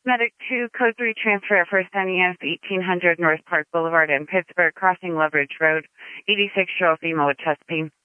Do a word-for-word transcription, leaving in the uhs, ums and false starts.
Medic two, Code three transfer for First N E S, eighteen hundred North Park Boulevard in Pittsburgh, crossing Loveridge Road, eighty-six year old female with chest pain.